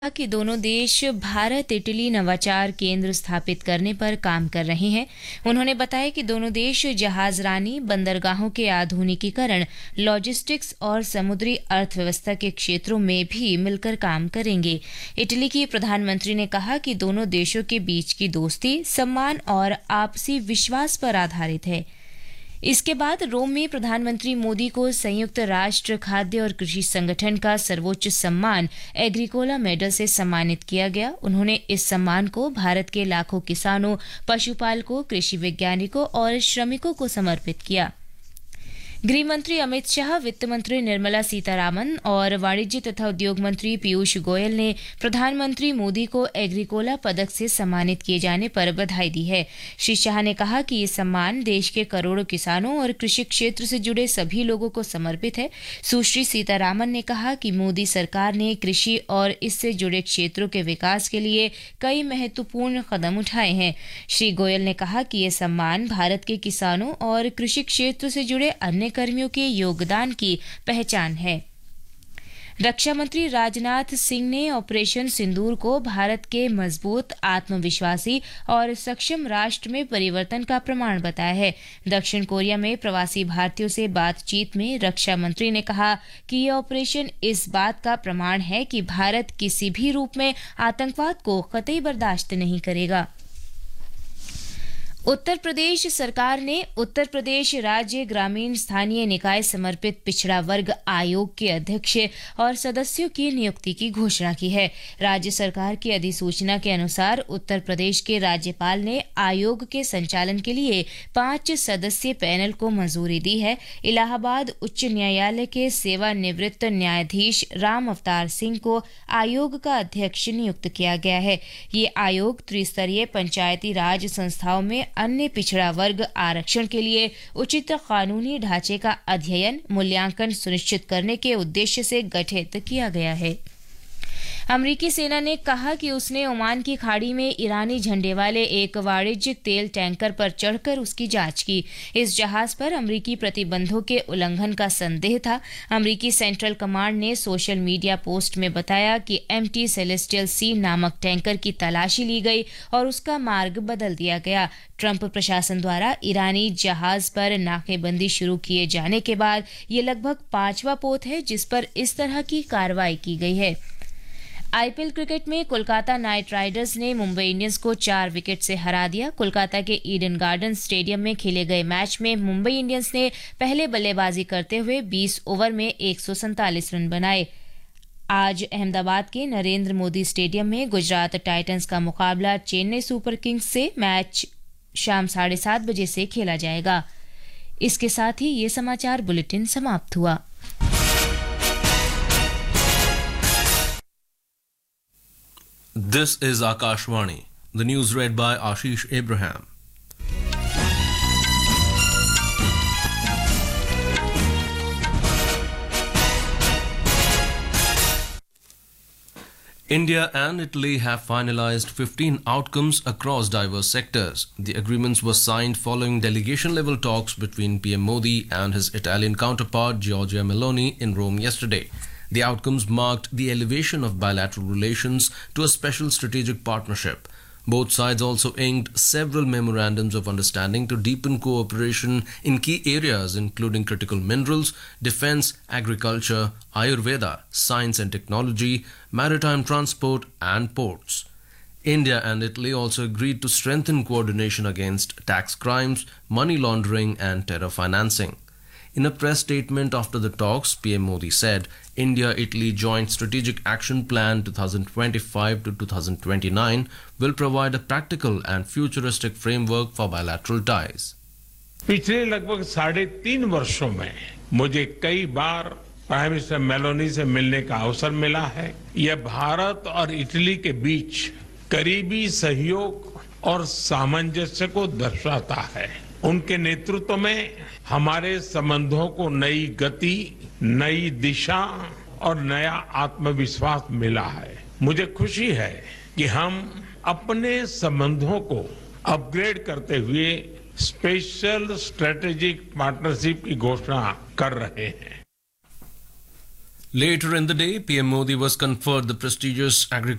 कि दोनों देश भारत इटली नवाचार केंद्र स्थापित करने पर काम कर रहे हैं। उन्होंने बताया कि दोनों देश जहाजरानी, बंदरगाहों के आधुनिकीकरण, लॉजिस्टिक्स और समुद्री अर्थव्यवस्था के क्षेत्रों में भी मिलकर काम करेंगे। इटली की प्रधानमंत्री ने कहा कि दोनों देशों के बीच की दोस्ती, सम्मान और आपसी विश्वास पर आधारित है। इसके बाद रोम में प्रधानमंत्री मोदी को संयुक्त राष्ट्र खाद्य और कृषि संगठन का सर्वोच्च सम्मान एग्रीकोला मेडल से सम्मानित किया गया। उन्होंने इस सम्मान को भारत के लाखों किसानों, पशुपालकों, कृषि वैज्ञानिकों और श्रमिकों को समर्पित किया। गृह मंत्री अमित शाह, वित्त मंत्री निर्मला सीतारामन और वाणिज्य तथा उद्योग मंत्री पीयूष गोयल ने प्रधानमंत्री मोदी को एग्रीकोला पदक से सम्मानित किए जाने पर बधाई दी है। श्री शाह ने कहा कि ये सम्मान देश के करोड़ों किसानों और कृषि क्षेत्र से जुड़े सभी लोगों को समर्पित है। सुश्री सीतारामन ने कहा कि मोदी सरकार ने कृषि और इससे जुड़े क्षेत्रों के विकास के लिए कई महत्वपूर्ण कदम उठाए हैं। श्री गोयल ने कहा कि ये सम्मान भारत के किसानों और कृषि क्षेत्र से जुड़े अन्य कर्मियों के योगदान की पहचान है। रक्षा मंत्री राजनाथ सिंह ने ऑपरेशन सिंदूर को भारत के मजबूत, आत्मविश्वासी और सक्षम राष्ट्र में परिवर्तन का प्रमाण बताया है। दक्षिण कोरिया में प्रवासी भारतीयों से बातचीत में रक्षा मंत्री ने कहा कि यह ऑपरेशन इस बात का प्रमाण है कि भारत किसी भी रूप में आतंकवाद को कतई बर्दाश्त नहीं करेगा। उत्तर प्रदेश सरकार ने उत्तर प्रदेश राज्य ग्रामीण स्थानीय निकाय समर्पित पिछड़ा वर्ग आयोग के अध्यक्ष और सदस्यों की नियुक्ति की घोषणा की है। राज्य सरकार की अधिसूचना के अनुसार उत्तर प्रदेश के राज्यपाल ने आयोग के संचालन के लिए 5 सदस्यीय पैनल को मंजूरी दी है। इलाहाबाद उच्च न्यायालय के सेवानिवृत्त न्यायाधीश राम अवतार सिंह को आयोग का अध्यक्ष नियुक्त किया गया है। ये आयोग त्रिस्तरीय पंचायती राज संस्थाओं में अन्य पिछड़ा वर्ग आरक्षण के लिए उचित कानूनी ढांचे का अध्ययन, मूल्यांकन सुनिश्चित करने के उद्देश्य से गठित किया गया है। अमेरिकी सेना ने कहा कि उसने ओमान की खाड़ी में ईरानी झंडे वाले एक वाणिज्यिक तेल टैंकर पर चढ़कर उसकी जांच की। इस जहाज पर अमेरिकी प्रतिबंधों के उल्लंघन का संदेह था। अमेरिकी सेंट्रल कमांड ने सोशल मीडिया पोस्ट में बताया कि एमटी सेलेस्टियल सी नामक टैंकर की तलाशी ली गई और उसका मार्ग बदल दिया गया। ट्रंप प्रशासन द्वारा ईरानी जहाज पर नाकेबंदी शुरू किए जाने के बाद ये लगभग 5वां पोत है जिस पर इस तरह की कार्रवाई की गई है। आईपीएल क्रिकेट में कोलकाता नाइट राइडर्स ने मुंबई इंडियंस को 4 विकेट से हरा दिया। कोलकाता के ईडन गार्डन स्टेडियम में खेले गए मैच में मुंबई इंडियंस ने पहले बल्लेबाजी करते हुए 20 ओवर में 147 रन बनाए। आज अहमदाबाद के नरेंद्र मोदी स्टेडियम में गुजरात टाइटंस का मुकाबला चेन्नई सुपर किंग्स से मैच शाम 7:30 बजे से खेला जाएगा। इसके साथ ही ये समाचार बुलेटिन समाप्त हुआ। This is Akashvani. The news read by Ashish Abraham. India and Italy have finalized 15 outcomes across diverse sectors. The agreements were signed following delegation-level talks between PM Modi and his Italian counterpart Giorgia Meloni in Rome yesterday. The outcomes marked the elevation of bilateral relations to a special strategic partnership. Both sides also inked several memorandums of understanding to deepen cooperation in key areas including critical minerals, defense, agriculture, Ayurveda, science and technology, maritime transport and ports. India and Italy also agreed to strengthen coordination against tax crimes, money laundering and terror financing. In a press statement after the talks, PM Modi said, India-Italy Joint Strategic Action Plan 2025 to 2029 will provide a practical and futuristic framework for bilateral ties. पिछले लगभग 3.5 वर्षों में मुझे कई बार prime minister Meloni से मिलने का अवसर मिला है। यह भारत और इटली के बीच करीबी सहयोग और सामंजस्य को दर्शाता है। उनके नेतृत्व में हमारे संबंधों को नई गति, नई दिशा और नया आत्मविश्वास मिला है। मुझे खुशी है कि हम अपने संबंधों को अपग्रेड करते हुए स्पेशल स्ट्रेटेजिक पार्टनरशिप की घोषणा कर रहे हैं। Later in the day, PM Modi was conferred the prestigious